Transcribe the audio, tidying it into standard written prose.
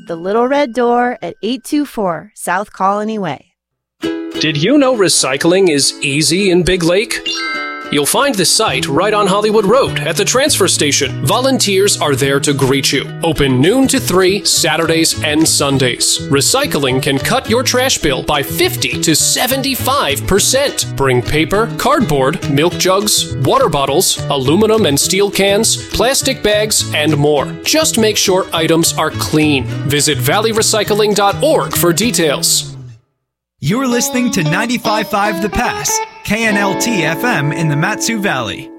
The Little Red Door at 824 South Colony Way. Did you know recycling is easy in Big Lake? You'll find the site right on Hollywood Road at the transfer station. Volunteers are there to greet you. Open noon to 3, Saturdays and Sundays. Recycling can cut your trash bill by 50 to 75%. Bring paper, cardboard, milk jugs, water bottles, aluminum and steel cans, plastic bags, and more. Just make sure items are clean. Visit valleyrecycling.org for details. You're listening to 95.5 The Pass, KNLT FM in the Mat-Su Valley.